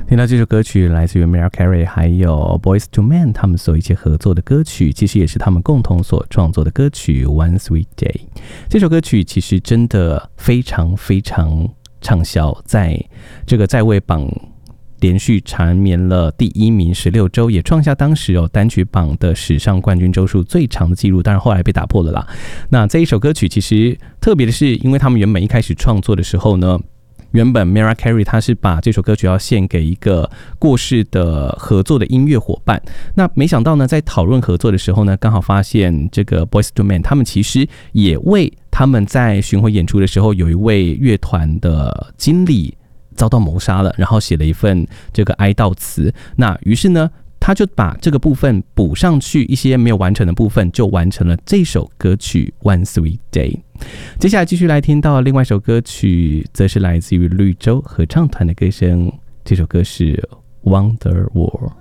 听到这首歌曲来自于 Mariah Carey 还有 Boyz II Men 他们所一起合作的歌曲，其实也是他们共同所创作的歌曲 One Sweet Day。 这首歌曲其实真的非常非常畅销，在这个在位榜连续缠绵了第1名16周，也创下当时单曲榜的史上冠军周数最长的记录，当然后来被打破了啦。那这一首歌曲其实特别的是，因为他们原本一开始创作的时候呢，原本 Mariah Carey 他是把这首歌曲要献给一个过世的合作的音乐伙伴，那没想到呢，在讨论合作的时候呢，刚好发现这个 Boyz II Men 他们其实也为他们在巡回演出的时候有一位乐团的经理遭到谋杀了，然后写了一份这个哀悼词，那于是呢他就把这个部分补上去，一些没有完成的部分就完成了这首歌曲 One Sweet Day。 接下来继续来听到另外一首歌曲，则是来自于绿洲合唱团的歌声，这首歌是 Wonder Wall。